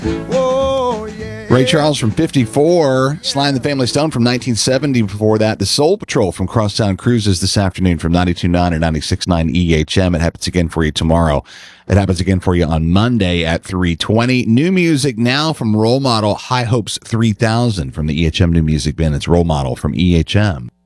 Oh, yeah. Ray Charles from 54, Sly and the Family Stone from 1970. Before that, the Soul Patrol from Crosstown Cruises this afternoon from 92.9 and 96.9 EHM. It happens again for you tomorrow. It happens again for you on Monday at 3:20. New music now from Role Model, High Hopes 3000 from the EHM New Music Bin. It's Role Model from EHM.